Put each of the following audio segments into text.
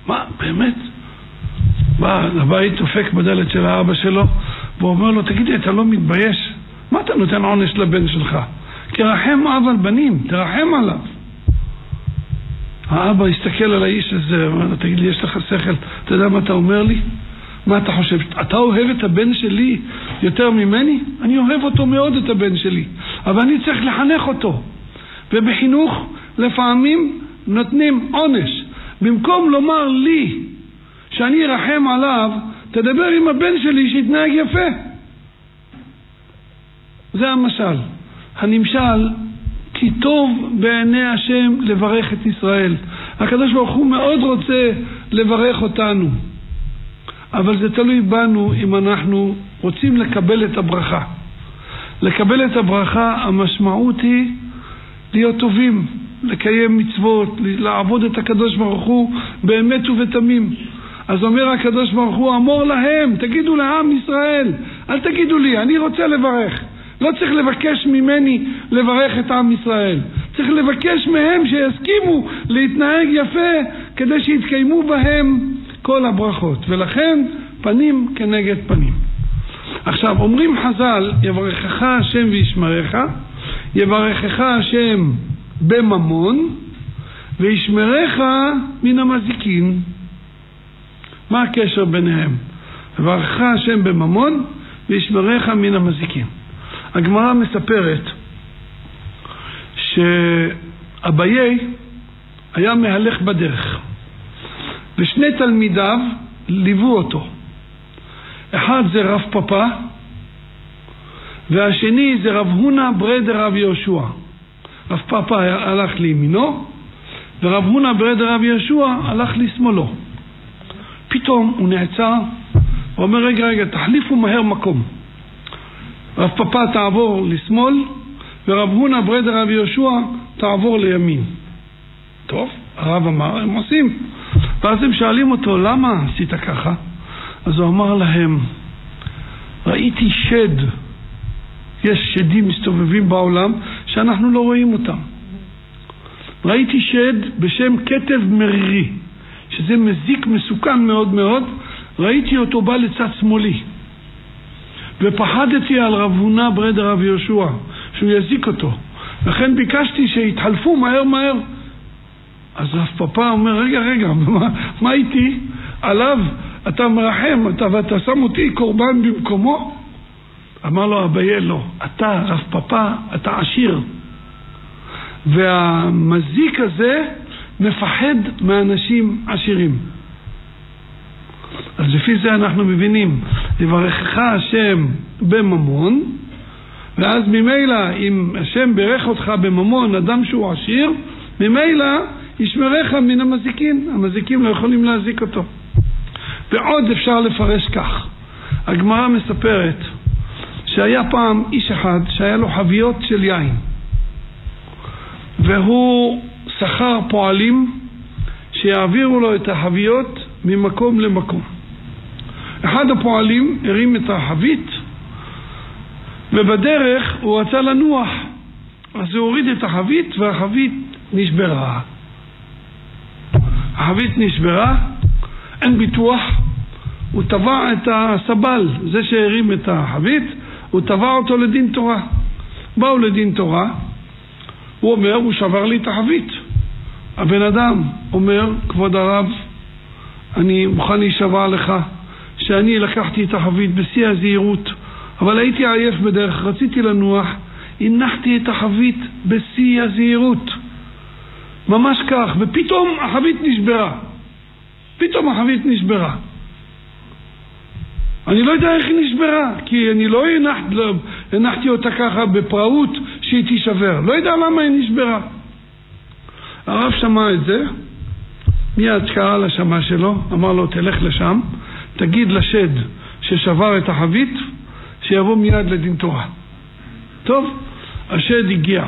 מה, באמת? הבית דופק בדלת של האבא שלו, והוא אומר לו, תגידי, אתה לא מתבייש? מה אתה נותן עונש לבן שלך? תרחם אב על בנים, תרחם עליו. האבא הסתכל על האיש הזה, אומר לו, תגיד לי, יש לך שכל? אתה יודע מה אתה אומר לי? מה אתה חושב? אתה אוהב את הבן שלי יותר ממני? אני אוהב אותו מאוד, את הבן שלי, אבל אני צריך לחנך אותו. ובחינוך לפעמים נותנים עונש. במקום לומר לי שאני ארחם עליו, תדבר עם הבן שלי שיתנהג יפה. זה המשל. הנמשל, כי טוב בעיני השם לברך את ישראל. הקדוש ברוך הוא מאוד רוצה לברך אותנו, אבל זה תלוי בנו אם אנחנו רוצים לקבל את הברכה. לקבל את הברכה, המשמעות היא להיות טובים, לקיים מצוות, לעבוד את הקדוש ברוך הוא באמת ובתמים. אז אומר הקדוש ברוך הוא, אמור להם, תגידו לעם ישראל, אל תגידו לי, אני רוצה לברך. לא צריך לבקש ממני לברך את עם ישראל, צריך לבקש מהם שיסכימו להתנהג יפה כדי שיתקיימו בהם כל הברכות. ולכן פנים כנגד פנים. עכשיו אומרים חז"ל, יברכך השם וישמרך, יברכך השם בממון וישמרך מן המזיקין. מה הקשר ביניהם? יברכך השם בממון וישמרך מן המזיקין. הגמרא מספרת שאביי היה מהלך בדרך ושני תלמידיו ליוו אותו. אחד זה רב פפא והשני זה רב הונא ברי דרב יהושע. רב פפא הלך לימינו ורב הונא ברי דרב יהושע הלך לשמאלו. פתאום הוא נעצר ואומר, רגע, תחליפו מהר מקום. רב פפא תעבור לשמאל ורב הונא ברי דרב יהושע תעבור לימין. טוב, הרב אמר, הם עושים. ואז הם שואלים אותו, למה עשית ככה? אז הוא אמר להם, ראיתי שד. יש שדים מסתובבים בעולם שאנחנו לא רואים אותם. ראיתי שד בשם כתב מרירי, שזה מזיק מסוכן מאוד מאוד. ראיתי אותו בא לצד שמאלי ופחדתי על רב הונא ברי דרב יהושע שהוא יזיק אותו, לכן ביקשתי שיתחלפו מהר. אז רב פפא אומר, רגע, מה איתי? עליו אתה מרחם, ואתה שם אותי קורבן במקומו? אמר לו אביי, לא, אתה רב פפא, אתה עשיר, והמזיק הזה מפחד מאנשים עשירים. אז לפי זה אנחנו מבינים, יברכך השם בממון, ואז ממילא אם השם ברך אותך בממון, אדם שהוא עשיר, ממילא ישמרך מן המזיקים. המזיקים לא יכולים להזיק אותו. ועוד אפשר לפרש כך. הגמרא מספרת שהיה פעם איש אחד שהיה לו חביות של יין, והוא שכר פועלים שיעבירו לו את החביות ממקום למקום. אחד הפועלים הרים את החבית ובדרך הוא רצה לנוח, אז הוא הוריד את החבית והחבית נשברה. החבית נשברה, אין ביטוח, הוא טבע את הסבל, זה שהרים את החבית, הוא טבע אותו לדין תורה. באו לדין תורה, הוא אומר, הוא שבר לי את החבית. הבן אדם אומר, כבוד הרב, אני מוכן להישבע לך שאני לקחתי את החבית בשיא הזהירות, אבל הייתי עייף בדרך, רציתי לנוח, הנחתי את החבית בשיא הזהירות, ממש כך, ופתאום החבית נשברה. אני לא יודע איך היא נשברה, כי אני לא הנחתי אותה ככה בפראות שהיא תישבר, לא יודע למה היא נשברה. הרב שמע את זה, מיד קרא לשמה שלו, אמר לו, תלך לשם, תגיד לשד ששבר את החבית שיבוא מיד לדין תורה. טוב, השד הגיע.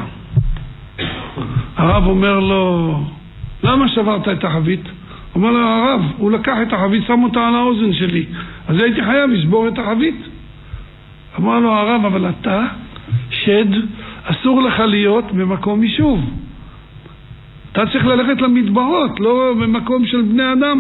הרב אומר לו, למה שברת את החבית? אומר לו, הרב, הוא לקח את החבית, שם אותה על האוזן שלי, אז הייתי חייב לשבור את החבית. אמר לו הרב, אבל אתה שד, אסור לך להיות במקום יישוב, אתה צריך ללכת למדברות, לא במקום של בני אדם.